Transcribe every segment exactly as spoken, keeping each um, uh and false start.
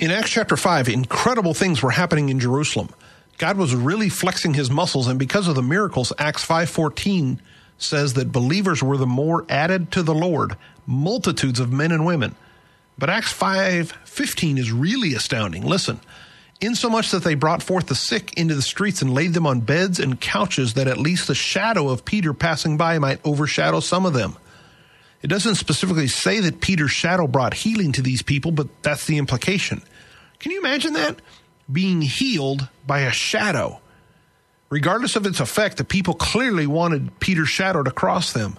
In Acts chapter five, incredible things were happening in Jerusalem. God was really flexing his muscles, and because of the miracles, Acts five fourteen says that believers were the more added to the Lord, multitudes of men and women. But Acts five fifteen is really astounding. Listen, insomuch that they brought forth the sick into the streets and laid them on beds and couches, that at least the shadow of Peter passing by might overshadow some of them. It doesn't specifically say that Peter's shadow brought healing to these people, but that's the implication. Can you imagine that? Being healed by a shadow. Regardless of its effect, the people clearly wanted Peter's shadow to cross them.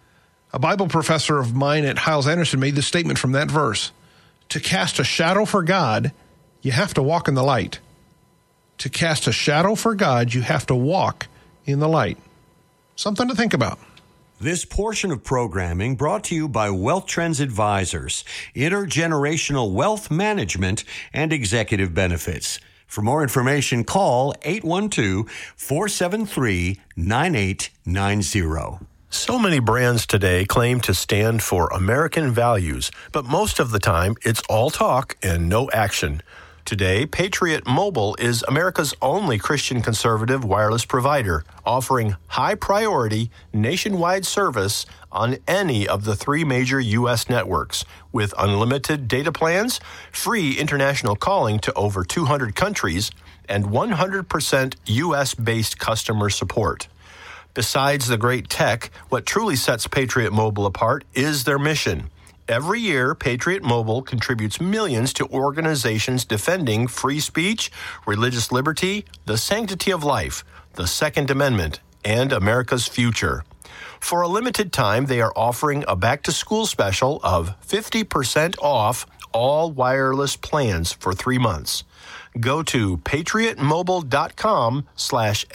A Bible professor of mine at Hyles-Anderson made this statement from that verse. To cast a shadow for God, you have to walk in the light. To cast a shadow for God, you have to walk in the light. Something to think about. This portion of programming brought to you by Wealth Trends Advisors, intergenerational wealth management and executive benefits. For more information, call eight one two, four seven three, nine eight nine zero. So many brands today claim to stand for American values, but most of the time it's all talk and no action. Today, Patriot Mobile is America's only Christian conservative wireless provider, offering high-priority nationwide service on any of the three major U S networks, with unlimited data plans, free international calling to over two hundred countries, and one hundred percent U S-based customer support. Besides the great tech, what truly sets Patriot Mobile apart is their mission. Every year, Patriot Mobile contributes millions to organizations defending free speech, religious liberty, the sanctity of life, the Second Amendment, and America's future. For a limited time, they are offering a back-to-school special of fifty percent off all wireless plans for three months. Go to patriotmobile.com slash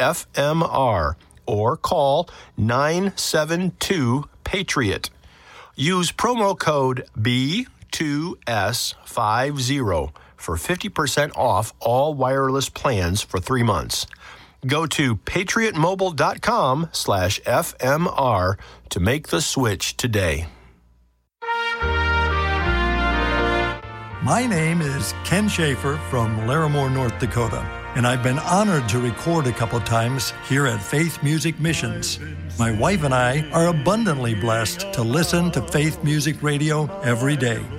FMR or call nine seven two PATRIOT. Use promo code B two S fifty for fifty percent off all wireless plans for three months. Go to patriotmobile.com slash FMR to make the switch today. My name is Ken Schaefer from Larimore, North Dakota, and I've been honored to record a couple times here at Faith Music Missions. My wife and I are abundantly blessed to listen to Faith Music Radio every day.